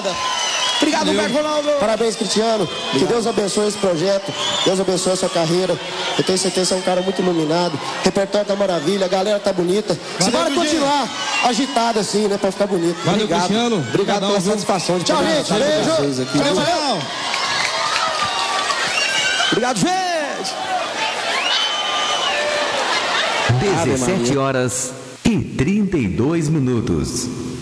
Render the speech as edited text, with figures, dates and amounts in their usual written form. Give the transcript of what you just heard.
foda. Obrigado, Roberto Ronaldo. Parabéns, Cristiano. Obrigado. Que Deus abençoe esse projeto. Deus abençoe a sua carreira. Eu tenho certeza que você é um cara muito iluminado. Repertório tá maravilha, a galera tá bonita. Simbora continuar agitado assim, né? Pra ficar bonito. Valeu, obrigado. Cristiano. Obrigado pela satisfação de tchau, gente. Beijo. Aqui. Valeu. Obrigado, gente. 17 horas e 32 minutos.